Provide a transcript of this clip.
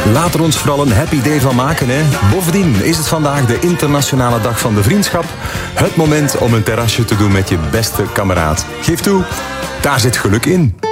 Laat er ons vooral een happy day van maken, hè. Bovendien is het vandaag de internationale dag van de vriendschap. Het moment om een terrasje te doen met je beste kameraad. Geef toe, daar zit geluk in.